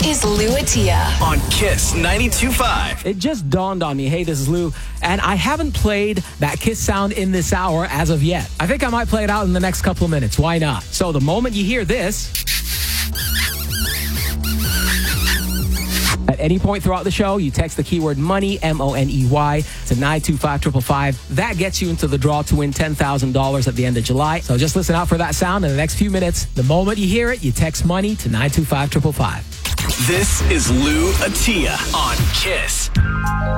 is Lou Atia on Kiss 92.5. It just dawned on me, hey, this is Lou, and I haven't played that Kiss sound in this hour as of yet. I think I might play it out in the next couple of minutes. Why not? So the moment you hear this, at any point throughout the show, you text the keyword money, MONEY, to 925-555. That gets you into the draw to win $10,000 at the end of July. So just listen out for that sound in the next few minutes. The moment you hear it, you text money to 925-555. This is Lou Atia on Kiss.